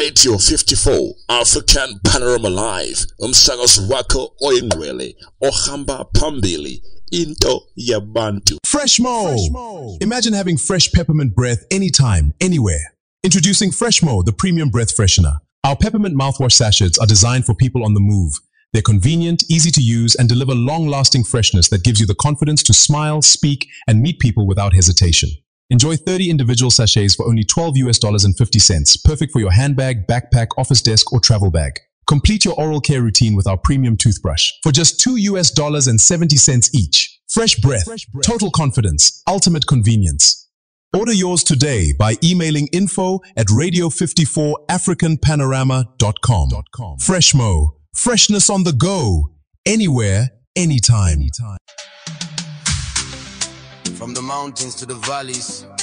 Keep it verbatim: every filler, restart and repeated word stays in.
Radio fifty-four African Panorama Live umsakazo wakho oyingcwele ohamba phambili into yabantu. Freshmo. Imagine having fresh peppermint breath anytime, anywhere. Introducing Freshmo, the premium breath freshener. Our peppermint mouthwash sachets are designed for people on the move. They're convenient, easy to use, and deliver long-lasting freshness that gives you the confidence to smile, speak, and meet people without hesitation. Enjoy thirty individual sachets for only twelve US dollars and fifty cents, perfect for your handbag, backpack, office desk, or travel bag. Complete your oral care routine with our premium toothbrush for just two US dollars and seventy cents each. Fresh breath, Fresh breath, total confidence, ultimate convenience. Order yours today by emailing info at radio fifty-four african panorama dot com. Freshmo, freshness on the go, anywhere, anytime. From the mountains to the valleys,